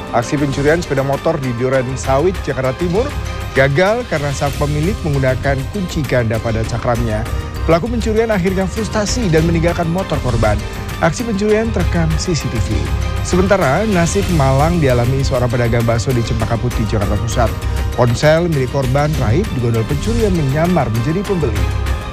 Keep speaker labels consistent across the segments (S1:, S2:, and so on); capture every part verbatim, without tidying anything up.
S1: Aksi pencurian sepeda motor di Duren Sawit, Jakarta Timur gagal karena sang pemilik menggunakan kunci ganda pada cakramnya. Pelaku pencurian akhirnya frustasi dan meninggalkan motor korban. Aksi pencurian terekam C C T V. Sementara nasib malang dialami seorang pedagang bakso di Cempaka Putih, Jakarta Pusat. Ponsel milik korban raib digondol pencuri yang menyamar menjadi pembeli.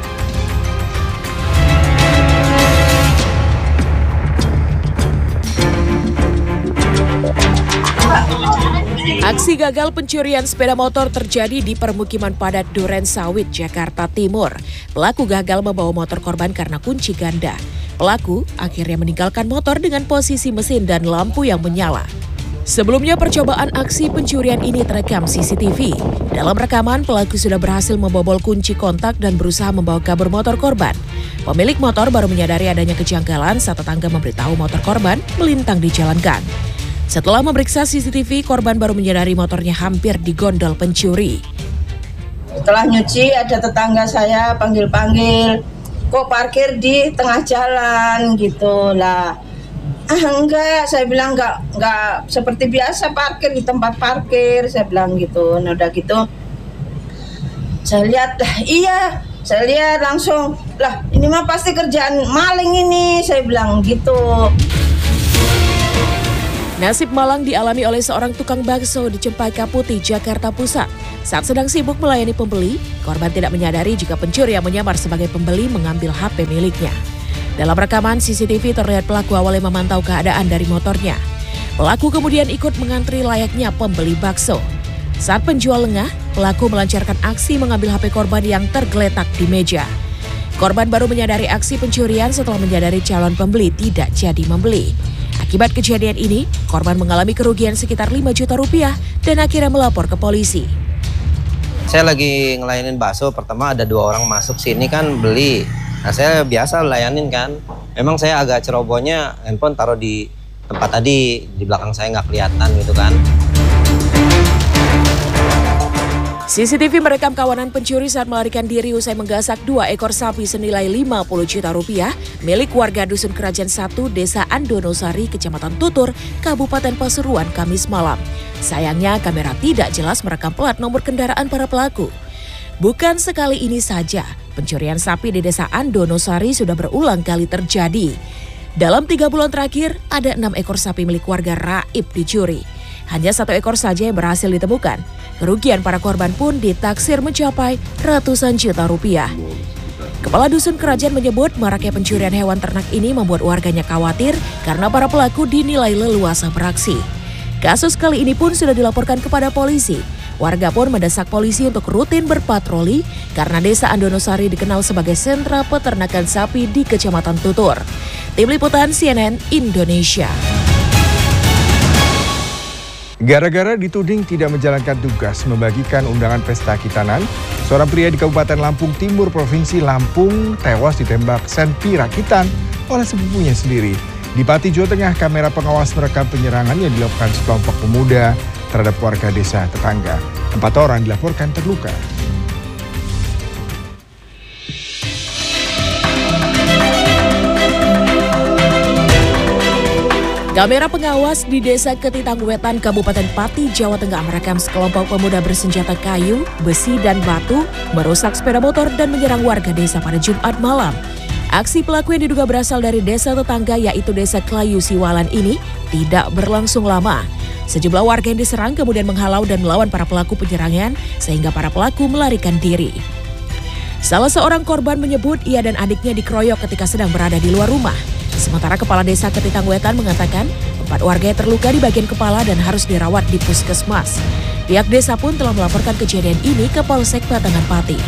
S2: Aksi gagal pencurian sepeda motor terjadi di permukiman padat Duren Sawit, Jakarta Timur. Pelaku gagal membawa motor korban karena kunci ganda. Pelaku akhirnya meninggalkan motor dengan posisi mesin dan lampu yang menyala. Sebelumnya percobaan aksi pencurian ini terekam C C T V. Dalam rekaman, pelaku sudah berhasil membobol kunci kontak dan berusaha membawa kabur motor korban. Pemilik motor baru menyadari adanya kejanggalan saat tetangga memberitahu motor korban melintang di jalan gang. Setelah memeriksa C C T V, korban baru menyadari motornya hampir digondol pencuri.
S3: Setelah nyuci, ada tetangga saya panggil-panggil, kok parkir di tengah jalan gitu lah. Ah enggak, saya bilang enggak, enggak seperti biasa parkir di tempat parkir, saya bilang gitu. Nah udah gitu, saya lihat, lah iya, saya lihat langsung, lah ini mah pasti kerjaan maling ini, saya bilang gitu.
S2: Nasib malang dialami oleh seorang tukang bakso di Cempaka Putih, Jakarta Pusat. Saat sedang sibuk melayani pembeli, korban tidak menyadari jika pencuri yang menyamar sebagai pembeli mengambil H P miliknya. Dalam rekaman C C T V terlihat pelaku awalnya memantau keadaan dari motornya. Pelaku kemudian ikut mengantri layaknya pembeli bakso. Saat penjual lengah, pelaku melancarkan aksi mengambil H P korban yang tergeletak di meja. Korban baru menyadari aksi pencurian setelah menyadari calon pembeli tidak jadi membeli. Akibat kejadian ini, korban mengalami kerugian sekitar lima juta rupiah dan akhirnya melapor ke polisi.
S4: Saya lagi ngelayanin bakso, pertama ada dua orang masuk sini kan beli. Nah saya biasa layanin kan. Memang saya agak cerobohnya handphone taruh di tempat tadi, di belakang saya nggak kelihatan gitu kan.
S2: C C T V merekam kawanan pencuri saat melarikan diri usai menggasak dua ekor sapi senilai lima puluh juta rupiah milik warga Dusun Kerajaan satu, Desa Andonosari, Kecamatan Tutur, Kabupaten Pasuruan, Kamis malam. Sayangnya kamera tidak jelas merekam plat nomor kendaraan para pelaku. Bukan sekali ini saja, pencurian sapi di Desa Andonosari sudah berulang kali terjadi. Dalam tiga bulan terakhir, ada enam ekor sapi milik warga raib dicuri. Hanya satu ekor saja yang berhasil ditemukan. Kerugian para korban pun ditaksir mencapai ratusan juta rupiah. Kepala Dusun Kerajaan menyebut maraknya pencurian hewan ternak ini membuat warganya khawatir karena para pelaku dinilai leluasa beraksi. Kasus kali ini pun sudah dilaporkan kepada polisi. Warga pun mendesak polisi untuk rutin berpatroli karena Desa Andonosari dikenal sebagai sentra peternakan sapi di Kecamatan Tutur. Tim Liputan C N N Indonesia.
S1: Gara-gara dituding tidak menjalankan tugas membagikan undangan pesta Kitanan, seorang pria di Kabupaten Lampung Timur, Provinsi Lampung, tewas ditembak senpi rakitan oleh sepupunya sendiri. Di Pati, Jawa Tengah, kamera pengawas merekam penyerangan yang dilakukan sekelompok pemuda terhadap warga desa tetangga. Empat orang dilaporkan terluka.
S2: Kamera pengawas di Desa Ketitangwetan, Kabupaten Pati, Jawa Tengah merekam sekelompok pemuda bersenjata kayu, besi, dan batu merusak sepeda motor dan menyerang warga desa pada Jumat malam. Aksi pelaku yang diduga berasal dari desa tetangga yaitu Desa Klayu Siwalan ini tidak berlangsung lama. Sejumlah warga yang diserang kemudian menghalau dan melawan para pelaku penyerangan sehingga para pelaku melarikan diri. Salah seorang korban menyebut ia dan adiknya dikeroyok ketika sedang berada di luar rumah. Sementara Kepala Desa Ketitangwetan mengatakan empat warga terluka di bagian kepala dan harus dirawat di puskesmas. Pihak desa pun telah melaporkan kejadian ini ke Polsek Batangan Pati.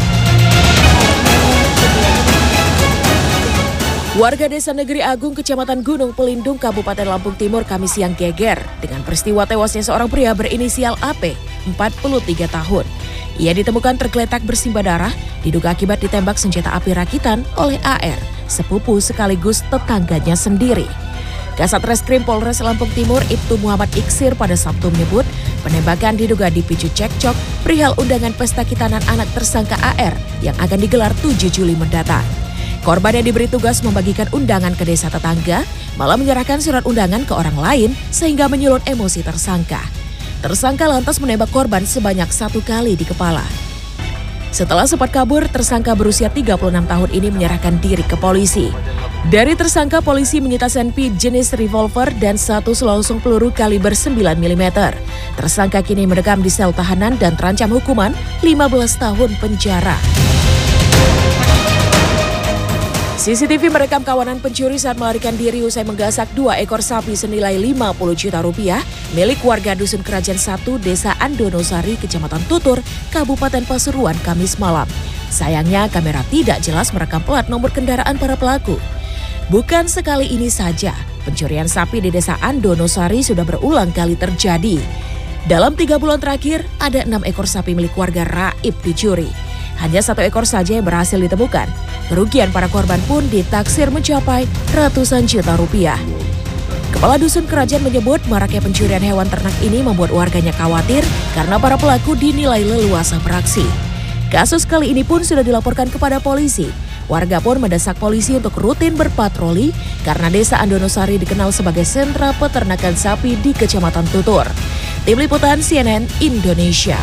S2: Warga Desa Negeri Agung, Kecamatan Gunung Pelindung, Kabupaten Lampung Timur, Kamis siang geger dengan peristiwa tewasnya seorang pria berinisial A P, empat puluh tiga tahun. Ia ditemukan tergeletak bersimbah darah, diduga akibat ditembak senjata api rakitan oleh A R, sepupu sekaligus tetangganya sendiri. Kasat Reskrim Polres Lampung Timur, Ibtu Muhammad Iksir pada Sabtu menyebut penembakan diduga dipicu cekcok perihal undangan pesta Kitanan anak tersangka A R yang akan digelar tujuh Juli mendatang. Korban yang diberi tugas membagikan undangan ke desa tetangga malah menyerahkan surat undangan ke orang lain sehingga menyulut emosi tersangka. Tersangka lantas menembak korban sebanyak satu kali di kepala. Setelah sempat kabur, tersangka berusia tiga puluh enam tahun ini menyerahkan diri ke polisi. Dari tersangka, polisi menyita senpi jenis revolver dan satu selongsong peluru kaliber sembilan milimeter. Tersangka kini mendekam di sel tahanan dan terancam hukuman lima belas tahun penjara. C C T V merekam kawanan pencuri saat melarikan diri usai menggasak dua ekor sapi senilai lima puluh juta rupiah milik warga Dusun Kerajaan satu, Desa Andonosari, Kecamatan Tutur, Kabupaten Pasuruan, Kamis malam. Sayangnya kamera tidak jelas merekam plat nomor kendaraan para pelaku. Bukan sekali ini saja, pencurian sapi di Desa Andonosari sudah berulang kali terjadi. Dalam tiga bulan terakhir, ada enam ekor sapi milik warga Raib dicuri. Hanya satu ekor saja yang berhasil ditemukan. Kerugian para korban pun ditaksir mencapai ratusan juta rupiah. Kepala Dusun Kerajaan menyebut maraknya pencurian hewan ternak ini membuat warganya khawatir karena para pelaku dinilai leluasa beraksi. Kasus kali ini pun sudah dilaporkan kepada polisi. Warga pun mendesak polisi untuk rutin berpatroli karena Desa Andonosari dikenal sebagai sentra peternakan sapi di Kecamatan Tutur. Tim Liputan C N N Indonesia.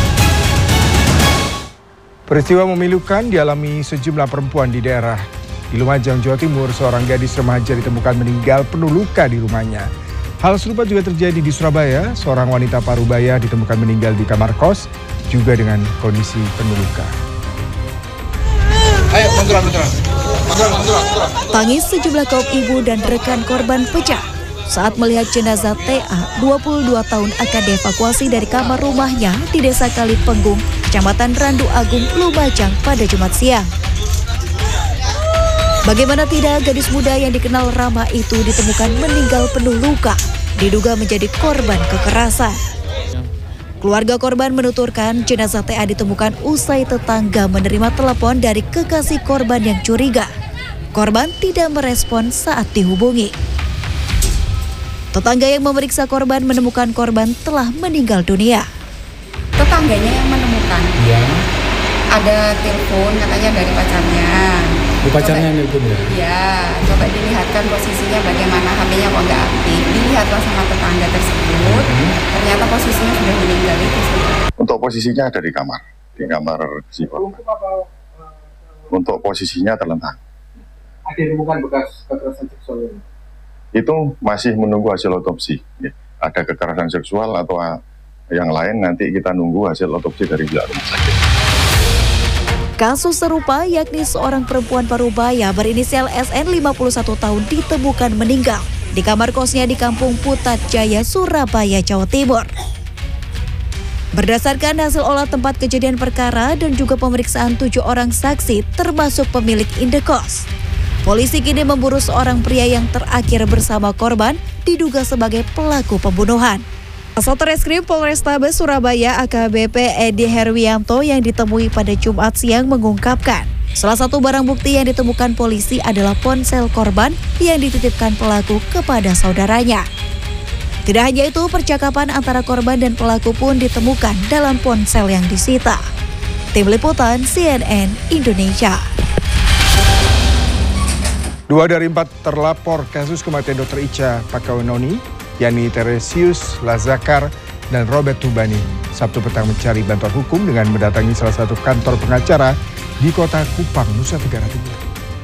S1: Peristiwa memilukan dialami sejumlah perempuan di daerah. Di Lumajang, Jawa Timur, seorang gadis remaja ditemukan meninggal penuh luka di rumahnya. Hal serupa juga terjadi di Surabaya. Seorang wanita parubaya ditemukan meninggal di kamar kos, juga dengan kondisi penuh luka.
S5: Ayo, mundur, mundur. Mundur, mundur, mundur.
S6: Tangis sejumlah kaum ibu dan rekan korban pecah saat melihat jenazah T A, dua puluh dua tahun, akan dievakuasi dari kamar rumahnya di Desa Kalipenggung, Kecamatan Randu Agung, Lumajang pada Jumat siang. Bagaimana tidak, gadis muda yang dikenal ramah itu ditemukan meninggal penuh luka, diduga menjadi korban kekerasan. Keluarga korban menuturkan jenazah T A ditemukan usai tetangga menerima telepon dari kekasih korban yang curiga. Korban tidak merespon saat dihubungi. Tetangga yang memeriksa korban menemukan korban telah meninggal dunia.
S7: Tetangganya yang menemukan.
S5: Iya.
S7: Ada telepon katanya dari pacarnya.
S5: Bu pacarnya nelpon ya?
S7: Iya, coba dilihatkan posisinya bagaimana, H P-nya kok nggak aktif. Dilihatlah sama tetangga tersebut, hmm. ternyata posisinya sudah meninggal itu.
S8: Untuk posisinya ada di kamar, di kamar si korban. Untuk posisinya terlentang.
S5: Ada ditemukan bekas kekerasan seksual ini?
S8: Itu masih menunggu hasil otopsi. Ada kekerasan seksual atau yang lain, nanti kita nunggu hasil otopsi dari pihak rumah sakit.
S6: Kasus serupa, yakni seorang perempuan parubaya berinisial S N lima puluh satu tahun ditemukan meninggal di kamar kosnya di Kampung Putat Jaya, Surabaya, Jawa Timur. Berdasarkan hasil olah tempat kejadian perkara dan juga pemeriksaan tujuh orang saksi termasuk pemilik indekos, polisi kini memburu seorang pria yang terakhir bersama korban diduga sebagai pelaku pembunuhan. Satreskrim Polrestabes Surabaya A K B P Edi Herwianto yang ditemui pada Jumat siang mengungkapkan, salah satu barang bukti yang ditemukan polisi adalah ponsel korban yang dititipkan pelaku kepada saudaranya. Tidak hanya itu, percakapan antara korban dan pelaku pun ditemukan dalam ponsel yang disita. Tim Liputan C N N Indonesia.
S1: Dua dari empat terlapor kasus kematian Dokter Icha Pakawenoni, yakni Teresius Lazakar dan Robert Tubani, Sabtu petang mencari bantuan hukum dengan mendatangi salah satu kantor pengacara di kota Kupang, Nusa Tenggara Timur.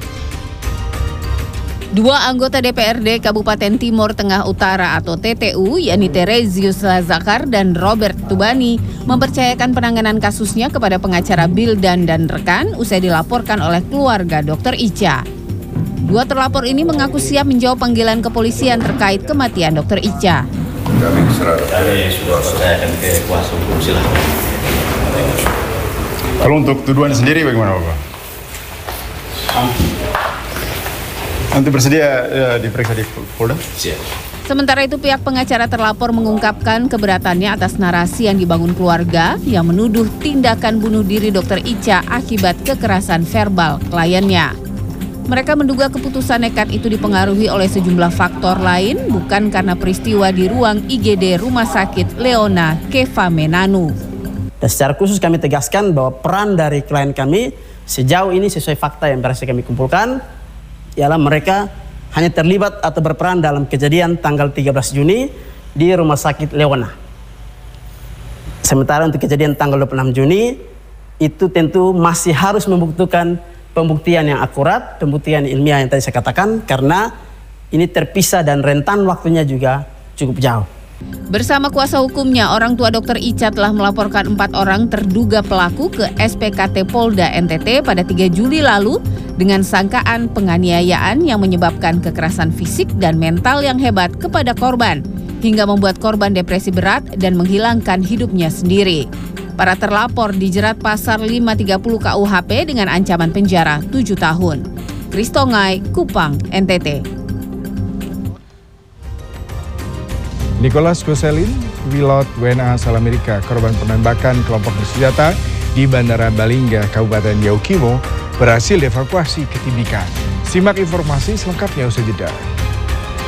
S9: Dua anggota D P R D Kabupaten Timur Tengah Utara atau T T U, yakni Teresius Lazakar dan Robert Tubani, mempercayakan penanganan kasusnya kepada pengacara Bildan dan rekan usai dilaporkan oleh keluarga Dokter Icha. Dua terlapor ini mengaku siap menjawab panggilan kepolisian terkait kematian Dokter Icha.
S10: Kami sudah percayakan ke kuasa hukum, silahkan.
S11: Kalau untuk tuduhan sendiri bagaimana Bapak? Nanti bersedia ya, diperiksa di Polda?
S10: Siap.
S9: Sementara itu pihak pengacara terlapor mengungkapkan keberatannya atas narasi yang dibangun keluarga yang menuduh tindakan bunuh diri Dokter Icha akibat kekerasan verbal kliennya. Mereka menduga keputusan nekat itu dipengaruhi oleh sejumlah faktor lain, bukan karena peristiwa di ruang I G D Rumah Sakit Leona Keva Menanu.
S12: Dan secara khusus kami tegaskan bahwa peran dari klien kami Sejauh ini sesuai fakta yang berhasil kami kumpulkan, ialah mereka hanya terlibat atau berperan dalam kejadian tanggal tiga belas Juni di Rumah Sakit Lewana. Sementara untuk kejadian tanggal dua puluh enam Juni, itu tentu masih harus membutuhkan pembuktian yang akurat, pembuktian ilmiah yang tadi saya katakan, karena ini terpisah dan rentan waktunya juga cukup jauh.
S9: Bersama kuasa hukumnya, orang tua dokter Ica telah melaporkan empat orang terduga pelaku ke S P K T Polda N T T pada tiga Juli lalu dengan sangkaan penganiayaan yang menyebabkan kekerasan fisik dan mental yang hebat kepada korban, hingga membuat korban depresi berat dan menghilangkan hidupnya sendiri. Para terlapor dijerat pasal lima tiga puluh K U H P dengan ancaman penjara tujuh tahun. Kristongai, Kupang, N T T.
S1: Nicholas Goselin, pilot W N A asal Amerika, korban penembakan kelompok bersenjata di Bandara Balingga, Kabupaten Yaukimo, berhasil dievakuasi ke Timika. Simak informasi selengkapnya usai jeda.